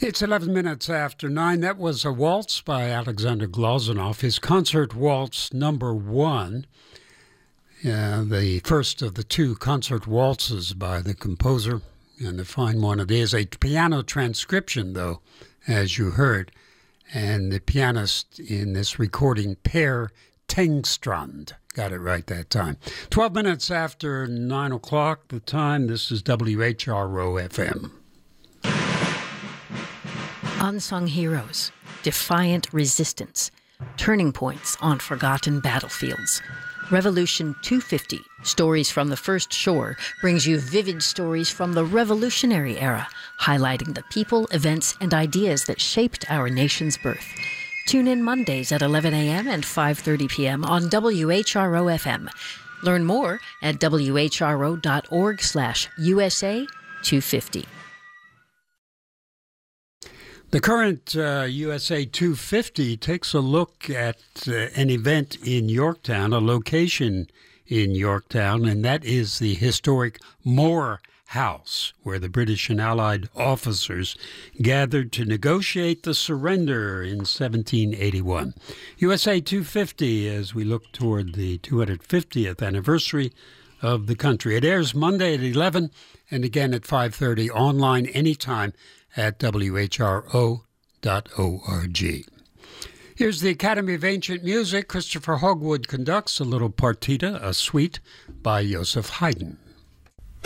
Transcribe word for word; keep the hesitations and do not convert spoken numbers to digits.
It's eleven minutes after nine. That was a waltz by Alexander Glazunov, his concert waltz number one, uh, the first of the two concert waltzes by the composer, and a fine one it is. A piano transcription, though, as you heard, and the pianist in this recording, Per Tengstrand. Got it right that time. twelve minutes after nine o'clock, the time. This is W H R O F M. Unsung heroes, defiant resistance, turning points on forgotten battlefields. Revolution two fifty, Stories from the First Shore, brings you vivid stories from the Revolutionary era, highlighting the people, events, and ideas that shaped our nation's birth. Tune in Mondays at eleven a.m. and five thirty p.m. on W H R O F M. Learn more at W H R O dot org slash U S A two fifty. The current uh, U S A two fifty takes a look at uh, an event in Yorktown, a location in Yorktown, and that is the historic Moore House, where the British and Allied officers gathered to negotiate the surrender in seventeen eighty-one. U S A two fifty, as we look toward the two hundred fiftieth anniversary of the country. It airs Monday at eleven and again at five thirty, online anytime at W H R O dot org. Here's the Academy of Ancient Music. Christopher Hogwood conducts a little partita, a suite by Joseph Haydn.